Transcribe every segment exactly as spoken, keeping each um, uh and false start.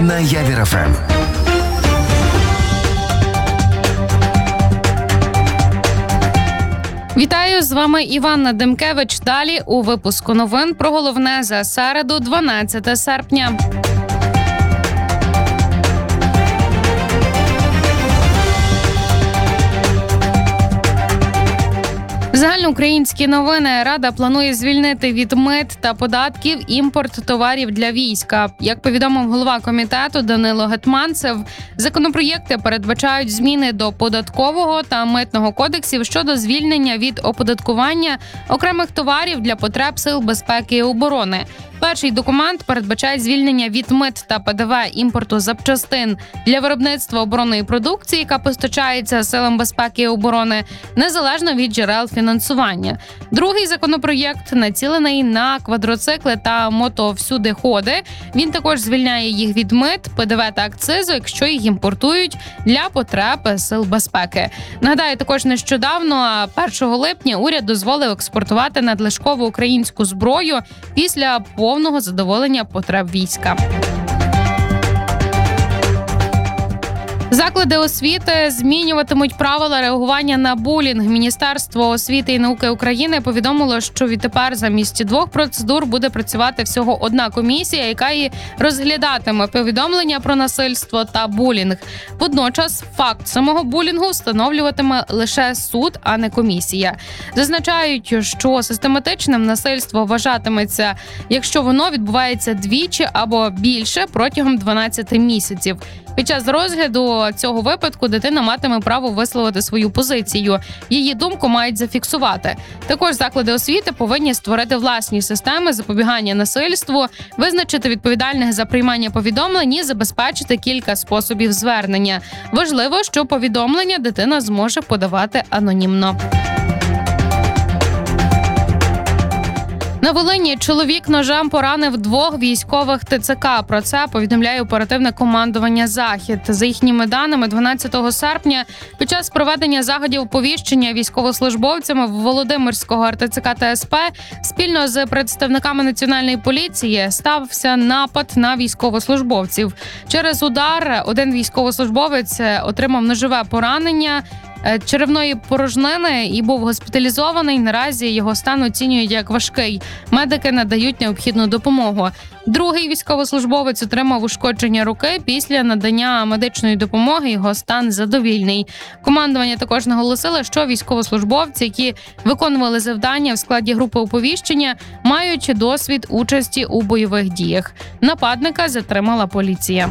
на Явір ФМ. Вітаю, з вами Іванна Демкевич. Далі у випуску новин про головне за середу, дванадцяте серпня. Загальноукраїнські новини. Рада планує звільнити від мит та податків імпорт товарів для війська. Як повідомив голова комітету Данило Гетманцев, законопроєкти передбачають зміни до податкового та митного кодексів щодо звільнення від оподаткування окремих товарів для потреб сил безпеки і оборони. Перший документ передбачає звільнення від мит та ПДВ імпорту запчастин для виробництва оборонної продукції, яка постачається силам безпеки і оборони, незалежно від джерел фінансування. Другий законопроєкт націлений на квадроцикли та мотовсюдиходи. Він також звільняє їх від мит, ПДВ та акцизу, якщо їх імпортують для потреб сил безпеки. Нагадаю, також нещодавно, першого липня, уряд дозволив експортувати надлишкову українську зброю після повного задоволення потреб війська. Заклади освіти змінюватимуть правила реагування на булінг. Міністерство освіти і науки України повідомило, що відтепер замість двох процедур буде працювати всього одна комісія, яка і розглядатиме повідомлення про насильство та булінг. Водночас факт самого булінгу встановлюватиме лише суд, а не комісія. Зазначають, що систематичним насильство вважатиметься, якщо воно відбувається двічі або більше протягом дванадцяти місяців. Під час розгляду цього випадку дитина матиме право висловити свою позицію. Її думку мають зафіксувати. Також заклади освіти повинні створити власні системи запобігання насильству, визначити відповідальних за приймання повідомлень і забезпечити кілька способів звернення. Важливо, що повідомлення дитина зможе подавати анонімно. На Волині чоловік ножем поранив двох військових ТЦК. Про це повідомляє оперативне командування «Захід». За їхніми даними, дванадцятого серпня під час проведення заходів оповіщення військовослужбовцями Володимирського ар те це ка та ес пе спільно з представниками Національної поліції стався напад на військовослужбовців. Через удар один військовослужбовець отримав ножове поранення черевної порожнини і був госпіталізований. Наразі його стан оцінюють як важкий. Медики надають необхідну допомогу. Другий військовослужбовець отримав ушкодження руки. Після надання медичної допомоги його стан задовільний. Командування також наголосило, що військовослужбовці, які виконували завдання в складі групи оповіщення, мають досвід участі у бойових діях. Нападника затримала поліція.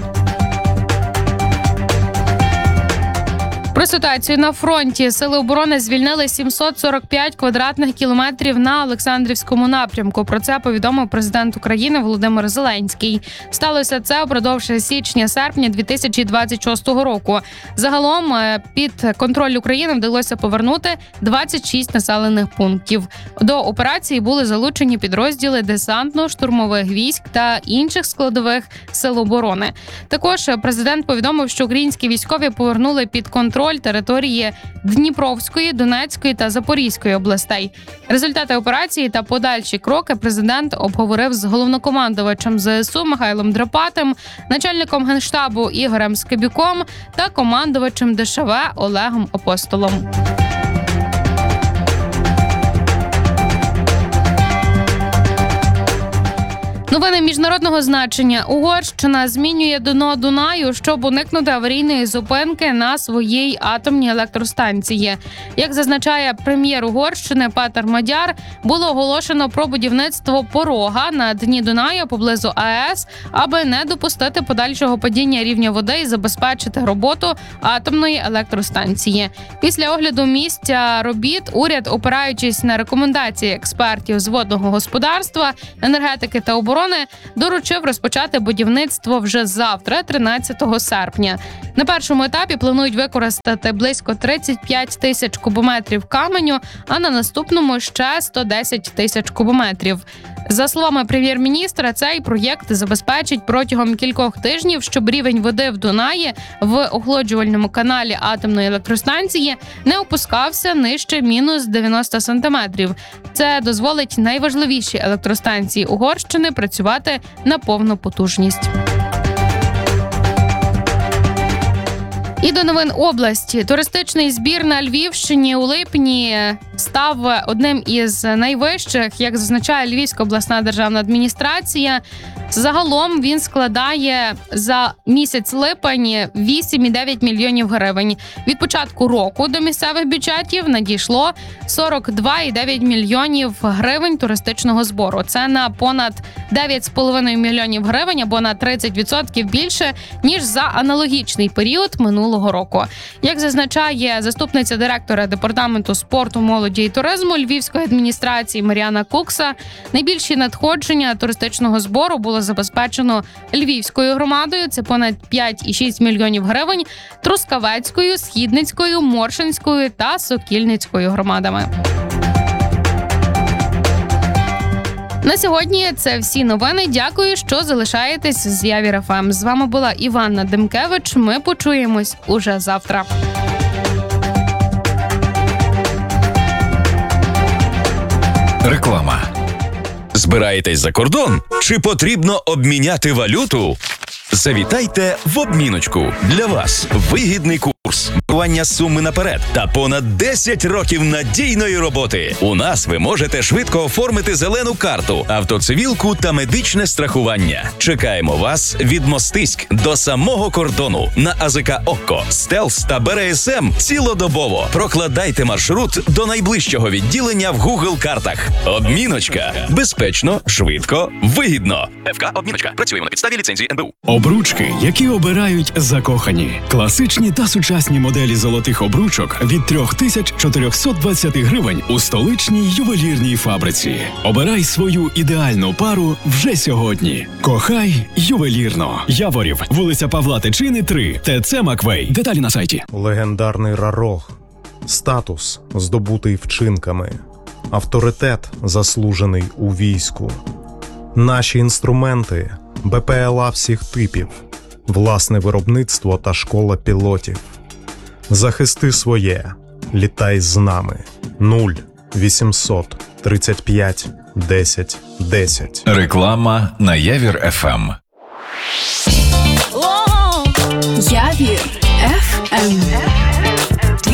Про ситуацію на фронті. Сили оборони звільнили сімсот сорок п'ять квадратних кілометрів на Олександрівському напрямку. Про це повідомив президент України Володимир Зеленський. Сталося це упродовж січня-серпня дві тисячі двадцять шостого року. Загалом під контроль України вдалося повернути двадцять шість населених пунктів. До операції були залучені підрозділи десантно-штурмових військ та інших складових сил оборони. Також президент повідомив, що українські військові повернули під контроль території Дніпровської, Донецької та Запорізької областей. Результати операції та подальші кроки президент обговорив з головнокомандувачем зе ес у Михайлом Драпатим, начальником Генштабу Ігорем Скибюком та командувачем де ше ве Олегом Апостолом. Новини міжнародного значення. Угорщина змінює дно Дунаю, щоб уникнути аварійної зупинки на своїй атомній електростанції. Як зазначає прем'єр Угорщини Петер Мадяр, було оголошено про будівництво порога на дні Дунаю поблизу а е ес, аби не допустити подальшого падіння рівня води і забезпечити роботу атомної електростанції. Після огляду місця робіт уряд, опираючись на рекомендації експертів з водного господарства, енергетики та оборони, доручив розпочати будівництво вже завтра, тринадцятого серпня. На першому етапі планують використати близько тридцять п'ять тисяч кубометрів каменю, а на наступному ще сто десять тисяч кубометрів. За словами прем'єр-міністра, цей проєкт забезпечить протягом кількох тижнів, щоб рівень води в Дунаї в охолоджувальному каналі атомної електростанції не опускався нижче мінус дев'яносто сантиметрів. Це дозволить найважливішій електростанції Угорщини працювати на повну потужність. І до новин області. Туристичний збір на Львівщині у липні став одним із найвищих, як зазначає Львівська обласна державна адміністрація. Загалом він складає за місяць липень вісім цілих дев'ять мільйонів гривень. Від початку року до місцевих бюджетів надійшло сорок два цілих дев'ять мільйонів гривень туристичного збору. Це на понад дев'ять цілих п'ять мільйонів гривень або на тридцять відсотків більше, ніж за аналогічний період минулого року. Як зазначає заступниця директора департаменту спорту, молоді і туризму Львівської адміністрації Мар'яна Кукса, найбільші надходження туристичного збору було забезпечено Львівською громадою, це понад п'ять цілих шість мільйонів гривень, Трускавецькою, Східницькою, Моршинською та Сокільницькою громадами. На сьогодні це всі новини. Дякую, що залишаєтесь з Явір еф ем. З вами була Іванна Демкевич. Ми почуємось уже завтра. Реклама. Збираєтесь за кордон? Чи потрібно обміняти валюту? Завітайте в обміночку. Для вас вигідний курс, бування суми наперед та понад десять років надійної роботи. У нас ви можете швидко оформити зелену карту, автоцивілку та медичне страхування. Чекаємо вас від Мостиськ до самого кордону на АЗК «Окко», «Стелс» та «Бе Ер Ес Ем цілодобово. Прокладайте маршрут до найближчого відділення в Google-картах. Обміночка. Безпечно, швидко, вигідно. еф ка «Обміночка». Працюємо на підставі ліцензії ен бе у. Обручки, які обирають закохані. Класичні та сучасні моделі золотих обручок від три тисячі чотириста двадцять гривень у столичній ювелірній фабриці. Обирай свою ідеальну пару вже сьогодні. Кохай ювелірно. Яворів, вулиця Павла Тичини, три, те це Маквей. Деталі на сайті. Легендарний Рарог. Статус, здобутий вчинками. Авторитет, заслужений у війську. Наші інструменти – Бе Пе Ел А всіх типів, власне виробництво та школа пілотів. Захисти своє, літай з нами. нуль вісімсот тридцять п'ять десять десять. Реклама на Явір еф ем. Явір еф ем.